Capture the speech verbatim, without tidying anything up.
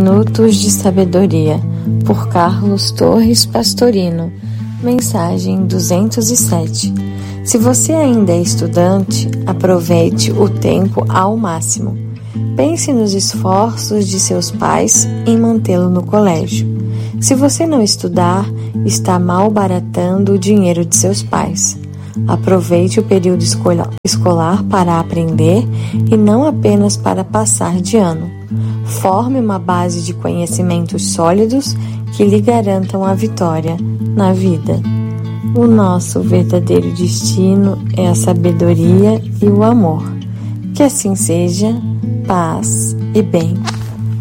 Minutos de Sabedoria, por Carlos Torres Pastorino. Mensagem duzentos e sete. Se você ainda é estudante, aproveite o tempo ao máximo. Pense nos esforços de seus pais em mantê-lo no colégio. Se você não estudar, está malbaratando o dinheiro de seus pais. Aproveite o período escolar para aprender e não apenas para passar de ano. Forme uma base de conhecimentos sólidos que lhe garantam a vitória na vida. O nosso verdadeiro destino é a sabedoria e o amor. Que assim seja, paz e bem.